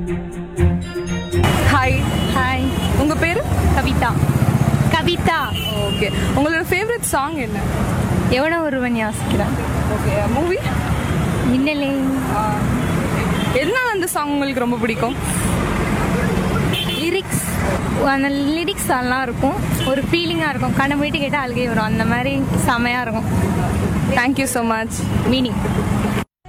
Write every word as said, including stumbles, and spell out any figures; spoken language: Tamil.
ஹாய். ஹாய். உங்க பேரு? கவிதா. கவிதா. ஓகே. உங்களோட ஃபேவரட் சாங் என்ன? எவனோ ஒருவன் யாசிக்கிறான். ஓகே. மூவி? மின்னலே. எதனால அந்த சாங் உங்களுக்கு ரொம்ப பிடிக்கும்? லிரிக்ஸ், அந்த லிரிக்ஸ் நல்லா இருக்கும், ஒரு ஃபீலிங்காக இருக்கும், கண்ணை போயிட்டு கேட்டால் அழுகை வரும், அந்த மாதிரி செமையாக இருக்கும். Thank you so much. மீனிங்.